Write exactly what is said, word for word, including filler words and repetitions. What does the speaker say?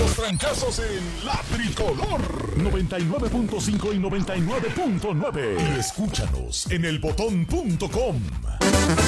los trancazos en La Tricolor noventa y nueve punto cinco y noventa y nueve punto nueve. Y escúchanos en el botón punto com.